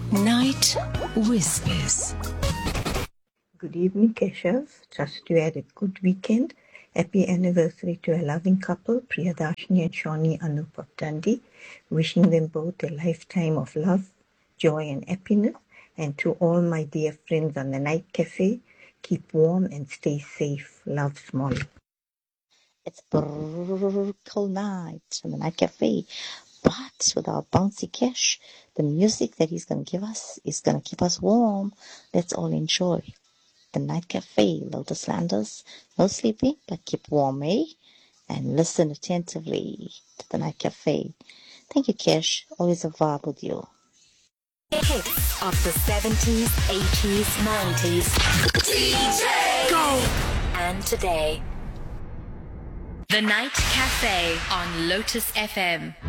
Night Whispers. Good evening, Keshav. Trust you had a good weekend. Happy anniversary to a loving couple, Priyadashni and Shawnee Anup of Dundee. Wishing them both a lifetime of love, joy and happiness. And to all my dear friends on the Night Cafe, keep warm and stay safe. Love, Molly. It's cold night in the Night Cafe. But with our bouncy Kesh, the music that he's going to give us is going to keep us warm. Let's all enjoy. The Night Cafe, Lotus Landers. No sleeping, but keep warm, eh? And listen attentively to the Night Cafe. Thank you, Kesh. Always a vibe with you. Hits of the 70s, 80s, 90s. DJ! Go! And today. The Night Cafe on Lotus FM.